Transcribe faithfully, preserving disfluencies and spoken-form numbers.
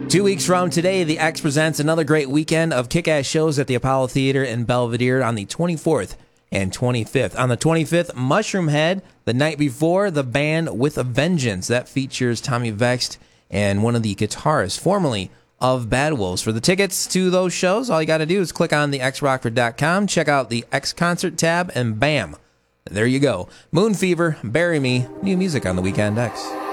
Two weeks from today, the X presents another great weekend of kick-ass shows at the Apollo Theater in Belvedere on the twenty-fourth and twenty-fifth. On the twenty-fifth, Mushroom Head. The night before, the band With a Vengeance. That features Tommy Vext and one of the guitarists, formerly of Bad Wolves. For the tickets to those shows, all you got to do is click on the x rockford dot com, check out the X Concert tab, and bam, there you go. Moon Fever, Bury Me, new music on the Weekend X.